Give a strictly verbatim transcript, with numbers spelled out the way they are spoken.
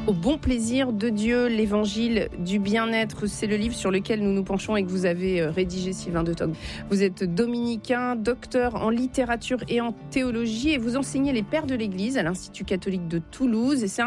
Au bon plaisir de Dieu, l'évangile du bien-être, c'est le livre sur lequel nous nous penchons et que vous avez rédigé, Sylvain de Togg. Vous êtes dominicain, docteur en littérature et en théologie et vous enseignez les pères de l'Église à l'Institut catholique de Toulouse. Et c'est un